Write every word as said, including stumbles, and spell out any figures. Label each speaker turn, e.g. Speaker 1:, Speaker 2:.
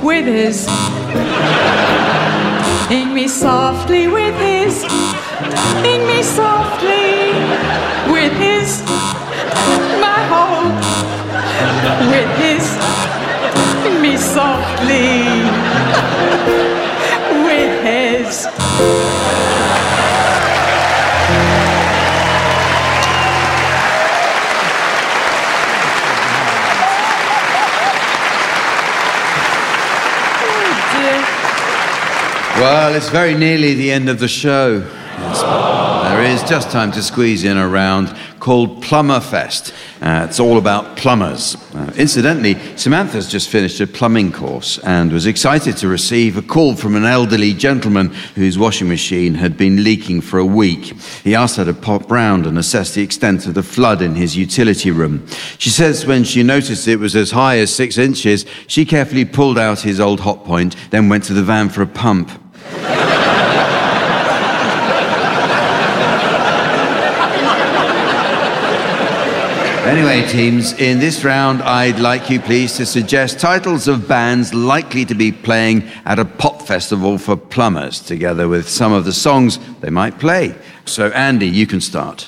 Speaker 1: with his, ing me softly with his, ing me softly with his, my hope, with his, ing me softly with his.
Speaker 2: Well, it's very nearly the end of the show. Yes, there is just time to squeeze in a round called Plumber Fest. Uh, it's all about plumbers. Uh, incidentally, Samantha's just finished a plumbing course and was excited to receive a call from an elderly gentleman whose washing machine had been leaking for a week. He asked her to pop round and assess the extent of the flood in his utility room. She says when she noticed it was as high as six inches, she carefully pulled out his old hot point, then went to the van for a pump. Anyway, teams, in this round, I'd like you please to suggest titles of bands likely to be playing at a pop festival for plumbers, together with some of the songs they might play. So, Andy, you can start.